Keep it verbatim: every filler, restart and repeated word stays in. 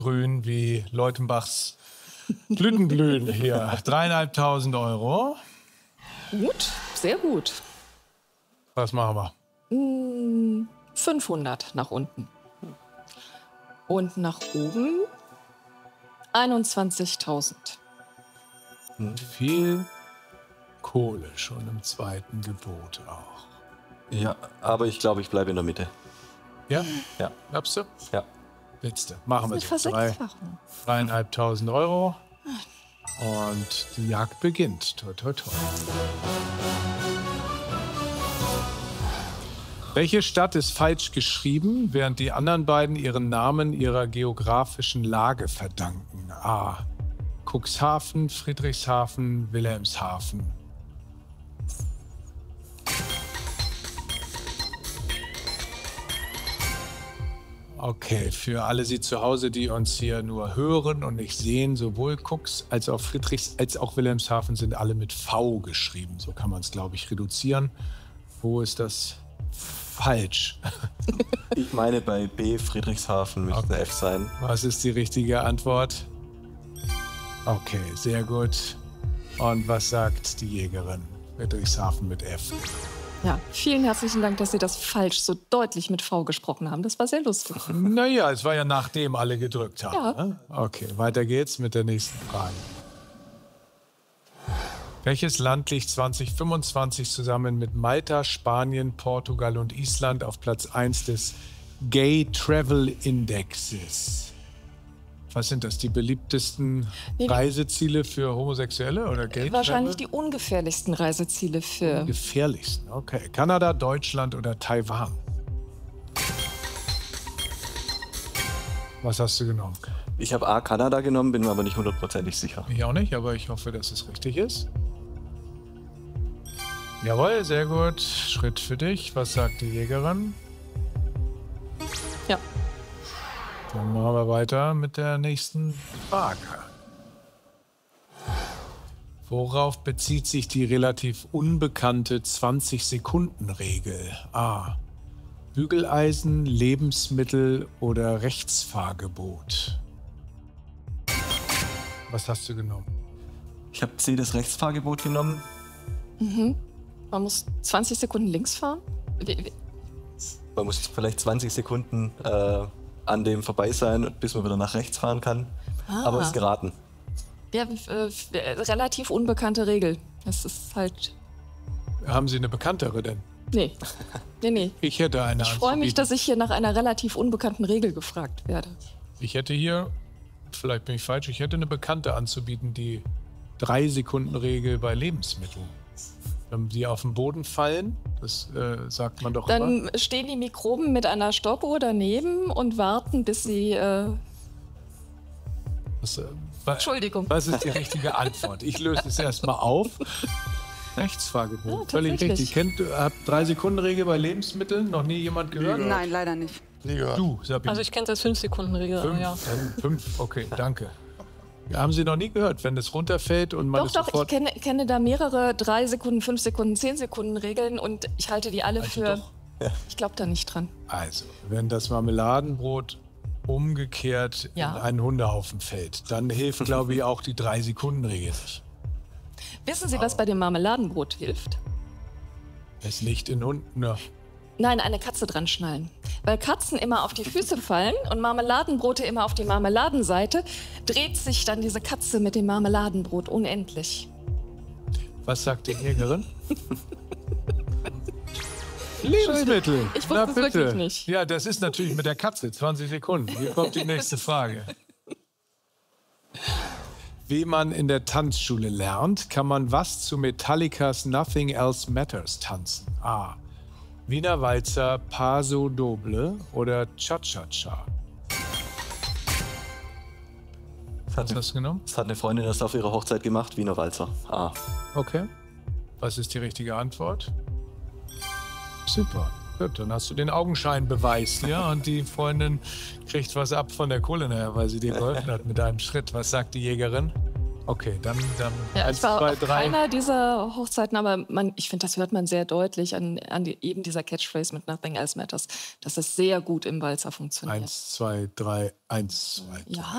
grün wie Leutenbachs Blütenglühen hier. Dreieinhalbtausend Euro. Gut, sehr gut. Was machen wir? Hm, fünfhundert nach unten. Und nach oben einundzwanzigtausend. Viel Kohle schon im zweiten Gebot auch. Ja, aber ich glaube, ich bleibe in der Mitte. Ja? Ja. Glaubst du? Ja. Letzte. Machen wir Mit so. Drei, Versechsfachung. dreieinhalbtausend Euro. Und die Jagd beginnt. Toi, toi, toi. Welche Stadt ist falsch geschrieben, während die anderen beiden ihren Namen ihrer geografischen Lage verdanken? A. Cuxhaven, Friedrichshafen, Wilhelmshaven. Okay, für alle Sie zu Hause, die uns hier nur hören und nicht sehen, sowohl Cux als auch Friedrichs als auch Wilhelmshaven sind alle mit V geschrieben. So kann man es, glaube ich, reduzieren. Wo ist das falsch? Ich meine, bei B, Friedrichshafen, müsste Okay. F sein. Was ist die richtige Antwort? Okay, sehr gut. Und was sagt die Jägerin? Friedrichshafen mit F. Ja, vielen herzlichen Dank, dass Sie das falsch so deutlich mit V gesprochen haben. Das war sehr lustig. Naja, es war ja nachdem alle gedrückt haben. Ja. Ne? Okay, weiter geht's mit der nächsten Frage. Welches Land liegt zwanzig fünfundzwanzig zusammen mit Malta, Spanien, Portugal und Island auf Platz eins des Gay Travel Indexes? Was sind das, die beliebtesten Nee, die- Reiseziele für Homosexuelle oder Gay Wahrscheinlich Travel? die ungefährlichsten Reiseziele für... Gefährlichsten, okay. Kanada, Deutschland oder Taiwan? Was hast du genommen? Ich habe A, Kanada genommen, bin mir aber nicht hundertprozentig sicher. Ich auch nicht, aber ich hoffe, dass es richtig ist. Jawohl, sehr gut. Schritt für dich. Was sagt die Jägerin? Ja. Dann machen wir weiter mit der nächsten Frage. Worauf bezieht sich die relativ unbekannte zwanzig-Sekunden-Regel? A. Bügeleisen, Lebensmittel oder Rechtsfahrgebot? Was hast du genommen? Ich habe C, das Rechtsfahrgebot genommen. Man muss zwanzig Sekunden links fahren. Wie- wie- Man muss vielleicht zwanzig Sekunden äh, an dem vorbei sein, bis man wieder nach rechts fahren kann. Ah. Aber ist geraten. Ja, äh, äh, relativ unbekannte Regel. Das ist halt... Haben Sie eine bekanntere denn? Nee. Nee, nee. Ich hätte eine Ich freue mich, anzubieten. dass ich hier nach einer relativ unbekannten Regel gefragt werde. Ich hätte hier, vielleicht bin ich falsch, ich hätte eine Bekannte anzubieten, die drei-Sekunden-Regel bei Lebensmitteln. Wenn die auf den Boden fallen, das äh, sagt man doch immer. Dann stehen die Mikroben mit einer Stoppuhr daneben und warten, bis sie... Äh, Was, äh, wa- Entschuldigung. Was ist die richtige Antwort? Ich löse es erstmal auf. Rechtsfahrgebot, Ja, völlig tatsächlich. richtig. Kennt, habt drei-Sekunden-Regel bei Lebensmitteln? Noch nie jemand gehört? Nein, leider nicht. Nie gehört. Du, Sabine. Also ich kenne es als fünf Sekunden Regel, aber fünf, ja. dann fünf, okay, danke. Haben Sie noch nie gehört, wenn es runterfällt und man Doch, es doch, ich sofort... kenne, kenne da mehrere drei Sekunden, fünf Sekunden, zehn Sekunden Regeln und ich halte die alle Also für... doch. Ich glaube da nicht dran. Also, wenn das Marmeladenbrot umgekehrt Ja. in einen Hundehaufen fällt, dann hilft, glaube ich, auch die drei-Sekunden-Regel nicht. Wissen Sie, was bei dem Marmeladenbrot hilft? Es liegt in Hunden. Ja. Nein, eine Katze dran schnallen. Weil Katzen immer auf die Füße fallen und Marmeladenbrote immer auf die Marmeladenseite, dreht sich dann diese Katze mit dem Marmeladenbrot unendlich. Was sagt die Jägerin? Lebensmittel. Ich wusste es wirklich nicht. Ja, das ist natürlich mit der Katze. zwanzig Sekunden. Hier kommt die nächste Frage. Wie man in der Tanzschule lernt, kann man was zu Metallicas Nothing Else Matters tanzen? A. Wiener Walzer, Paso Doble oder Cha-Cha-Cha? Das hat, Was hast du genommen? das hat eine Freundin das auf ihrer Hochzeit gemacht, Wiener Walzer. A. Okay. Was ist die richtige Antwort? Super. Gut, dann hast du den Augenscheinbeweis, ja? Und die Freundin kriegt was ab von der Kohle nachher, weil sie dir geholfen hat mit einem Schritt. Was sagt die Jägerin? Okay, dann, dann Ja, eins, ich war zwei, auf drei. keiner dieser Hochzeiten, aber man, ich finde, das hört man sehr deutlich an, an die, eben dieser Catchphrase mit Nothing Else Matters, dass es sehr gut im Walzer funktioniert. Eins, zwei, drei, eins, zwei. Ja.